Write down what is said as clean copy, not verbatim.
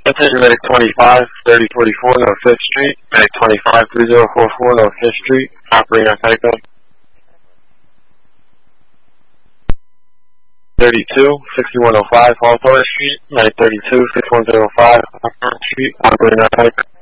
Attention Medic 25, 3044 North 5th Street. Medic 25, 3044 North 5th Street. Operating on Tyco. 32, 6105 Hawthorne Street. Medic 32, 6105 Hawthorne Street. Operating on Tyco.